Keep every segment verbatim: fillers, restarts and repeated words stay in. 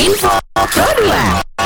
Info Pro dua.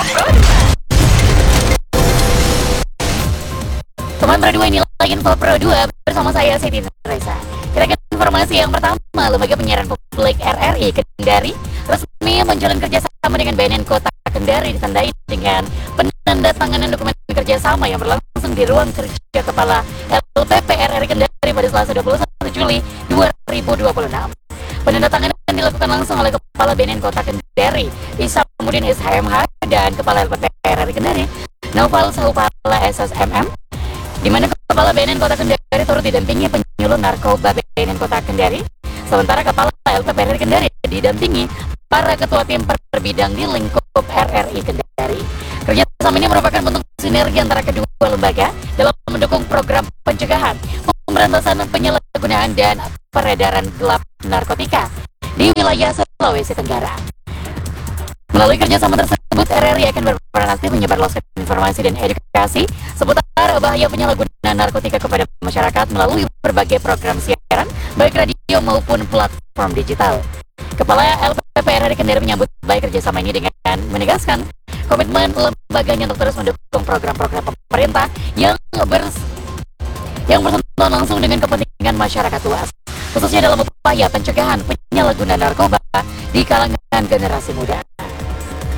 Teman Pro dua, inilah Info Pro dua bersama saya Siti Teresa. Kita ke informasi yang pertama. Lembaga Penyiaran Publik R R I Kendari resmi menjalin kerjasama dengan B N N Kota Kendari, ditandai dengan penandatanganan dokumen kerjasama yang berlangsung di ruang kerja Kepala L P P R R I Kendari pada Selasa dua puluh satu Juli dua ribu dua puluh enam. Penandatanganan dilakukan langsung oleh Kepala B N N Kota Kendari Isamuddin S H M H dan Kepala L P P R R I Kendari Noval Sahupala S S M M, di mana Kepala B N N Kota Kendari turut didampingi penyuluh narkoba B N N Kota Kendari, sementara Kepala L P P R R I Kendari didampingi para ketua tim per bidang di lingkup R R I Kendari. Kerjasama ini merupakan bentuk sinergi antara kedua lembaga dalam mendukung program pencegahan, pemberantasan penyalahgunaan dan peredaran gelap narkotika di wilayah Sulawesi Tenggara. Melalui kerjasama tersebut, R R I akan berperan aktif menyebarluaskan informasi dan edukasi seputar bahaya penyalahgunaan narkotika kepada masyarakat melalui berbagai program siaran, baik radio maupun platform digital. Kepala L P P R R I Kendari menyambut baik kerjasama ini dengan menegaskan komitmen lembaganya untuk terus mendukung program-program pemerintah yang bers yang bersentuhan langsung dengan kepentingan masyarakat luas, khususnya dalam upaya pencegahan penyalahgunaan narkoba di kalangan generasi muda.